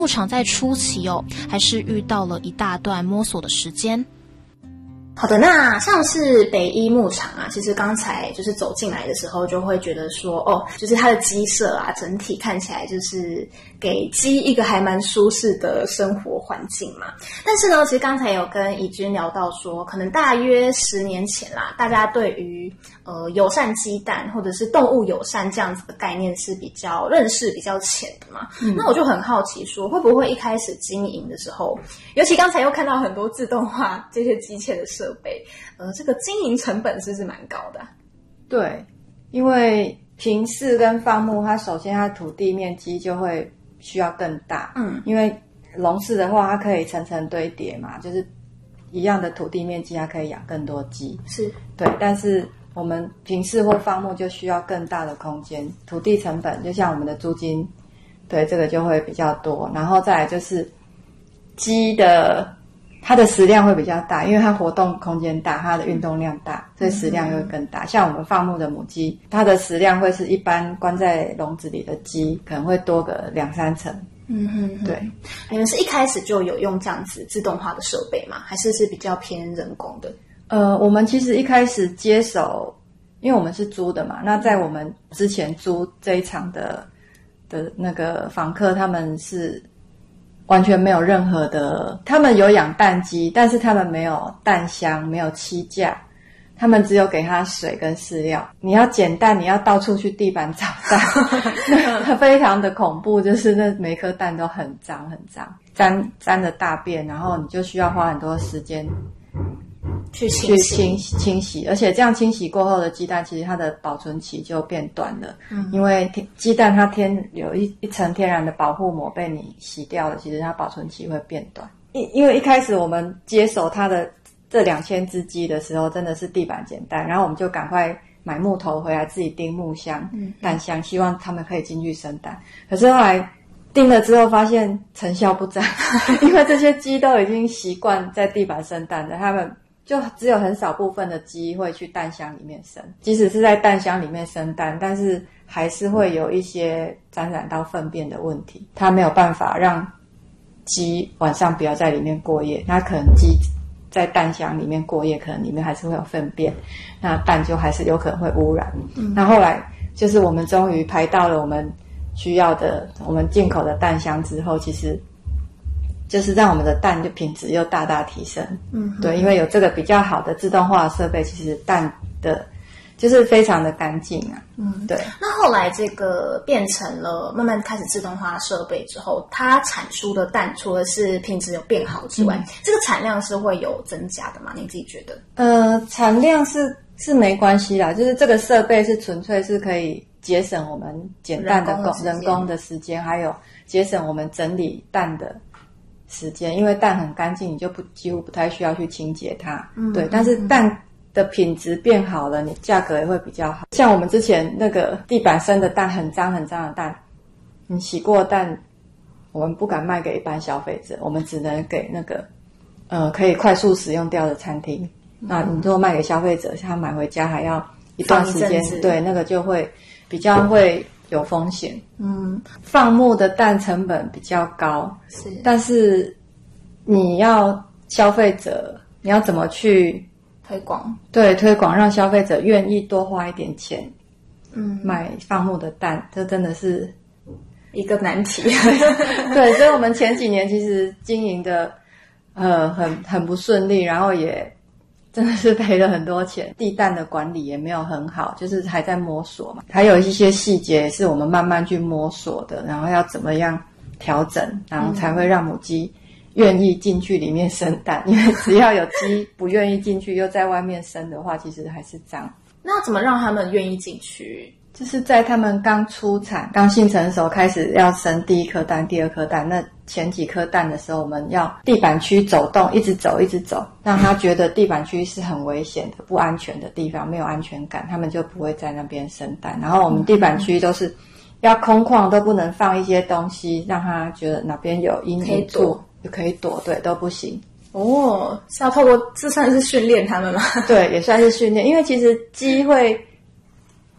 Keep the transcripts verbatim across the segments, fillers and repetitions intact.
牧场在初期哦，还是遇到了一大段摸索的时间。 好的，那像是北一牧场啊，其实刚才就是走进来的时候，就会觉得说，哦，就是它的鸡舍啊，整体看起来就是给鸡一个还蛮舒适的生活环境嘛。但是呢，其实刚才有跟怡君聊到说，可能大约十年前啦，大家对于呃友善鸡蛋或者是动物友善这样子的概念是比较认识比较浅的嘛。嗯、那我就很好奇说，会不会一开始经营的时候，尤其刚才又看到很多自动化这些机械的设备，呃，这个经营成本是不是蛮高的啊？ 对，因为平饲跟放牧，它首先它土地面积就会需要更大，嗯，因为笼饲的话，它可以层层堆叠嘛，就是一样的土地面积，它可以养更多鸡， 是对。但是我们平饲或放牧就需要更大的空间，土地成本就像我们的租金，对，这个就会比较多。然后再来就是鸡的。它的食量会比较大，因为它活动空间大，它的运动量大，所以食量又会更大。嗯、像我们放牧的母鸡，它的食量会是一般关在笼子里的鸡可能会多个两三成。 嗯哼哼， 对。 你们是一开始就有用这样子自动化的设备吗？还是是比较偏人工的？ 呃，我们其实一开始接手，因为我们是租的嘛，那在我们之前租这一场的的那个访客，他们是。完全没有任何的，他们有养蛋鸡，但是他们没有蛋箱，没有栖架，他们只有给他水跟饲料。你要捡蛋，你要到处去地板找蛋，非常的恐怖，就是那每颗蛋都很脏很脏，沾沾着大便，然后你就需要花很多时间去清洗， 去清清洗，而且这样清洗过后的鸡蛋，其实它的保存期就变短了。嗯，因为鸡蛋它天有一一层天然的保护膜被你洗掉了，其实它保存期会变短。因因为一开始我们接手它的这两千只鸡的时候，真的是地板捡蛋，然后我们就赶快买木头回来自己钉木箱、嗯、蛋箱，希望他们可以进去生蛋。可是后来钉了之后发现成效不彰，因为这些鸡都已经习惯在地板生蛋了，他们就只有很少部分的鸡会去蛋箱里面生，即使是在蛋箱里面生蛋，但是还是会有一些沾染到粪便的问题，它没有办法让鸡晚上不要在里面过夜，它可能鸡在蛋箱里面过夜，可能里面还是会有粪便，那蛋就还是有可能会污染。嗯，那后来就是我们终于排到了我们需要的我们进口的蛋箱之后，其实就是让我们的蛋就品质又大大提升。嗯，对，因为有这个比较好的自动化的设备，其实蛋的就是非常的干净啊。嗯，对。 那后来这个变成了慢慢开始自动化设备之后，它产出的蛋除了是品质有变好之外，嗯、这个产量是会有增加的吗？你自己觉得？ 呃，产量是是没关系啦，就是这个设备是纯粹是可以节省我们捡蛋的工人工的时间，还有节省我们整理蛋的时间，因为蛋很干净，你就不几乎不太需要去清洁它。嗯，对。但是蛋的品质变好了，你价格也会比较好。像我们之前那个地板生的蛋，很脏很脏的蛋，你洗过的蛋，我们不敢卖给一般消费者，我们只能给那个呃可以快速使用掉的餐厅。嗯、那你如果卖给消费者，他买回家还要一段时间，对，那个就会比较会有风险。嗯，放牧的蛋成本比较高，是，但是你要消费者，你要怎么去推广？对， 推广让消费者愿意多花一点钱，嗯，买放牧的蛋，这真的是一个难题。 对，所以我们前几年其实经营的呃很很不顺利，然后也真的是赔了很多钱，地蛋的管理也没有很好，就是还在摸索嘛，还有一些细节是我们慢慢去摸索的，然后要怎么样调整，然后才会让母鸡愿意进去里面生蛋，因为只要有鸡不愿意进去又在外面生的话，其实还是脏。 那要怎么让他们愿意进去？ 就是在他们刚出产刚性成熟开始要生第一颗蛋第二颗蛋，那前几颗蛋的时候，我们要地板区走动，一直走一直走，让他觉得地板区是很危险的不安全的地方，没有安全感，他们就不会在那边生蛋。然后我们地板区都是要空旷，都不能放一些东西让他觉得哪边有阴影处就可以躲，对，都不行。 哦，是要透过这算是训练他们吗？ 对，也算是训练，因为其实鸡会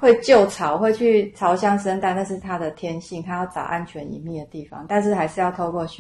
会救巢，会去巢箱生蛋，那是它的天性，它要找安全隐秘的地方，但是还是要透过训